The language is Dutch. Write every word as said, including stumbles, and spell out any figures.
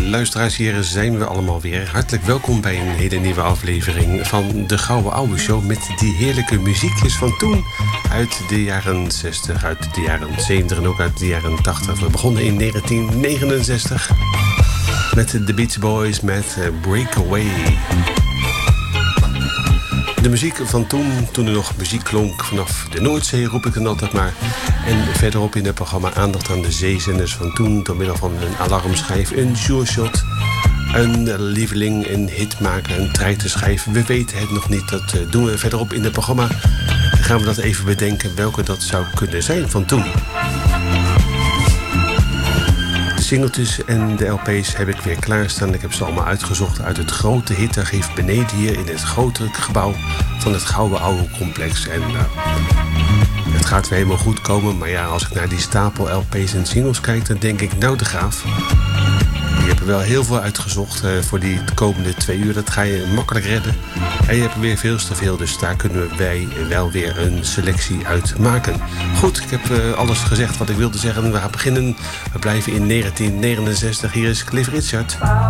luisteraars, hier zijn we allemaal weer. Hartelijk welkom bij een hele nieuwe aflevering van de Gouden Ouwe Show... met die heerlijke muziekjes van toen. Uit de jaren zestig, uit de jaren zeventig en ook uit de jaren tachtig. We begonnen in negentien negenenzestig met de Beach Boys met Breakaway. De muziek van toen, toen er nog muziek klonk vanaf de Noordzee, roep ik dan altijd maar. En verderop in het programma aandacht aan de zeezenders van toen... door middel van een alarmschijf, een sure-shot, een lieveling, een hitmaker, een treitenschijf. We weten het nog niet, dat doen we verderop in het programma. Dan gaan we dat even bedenken welke dat zou kunnen zijn van toen. De singeltjes en de L P's heb ik weer klaarstaan. Ik heb ze allemaal uitgezocht uit het grote hitarchief beneden hier... in het grote gebouw van het Gouden Ouwe Complex. En uh, het gaat weer helemaal goed komen. Maar ja, als ik naar die stapel L P's en singles kijk... dan denk ik, nou de Graaf... je hebt er wel heel veel uitgezocht uh, voor die komende twee uur. Dat ga je makkelijk redden. En je hebt er weer veel te veel. Dus daar kunnen wij wel weer een selectie uit maken. Goed, ik heb uh, alles gezegd wat ik wilde zeggen. We gaan beginnen. We blijven in negentien negenenzestig. Hier is Cliff Richard.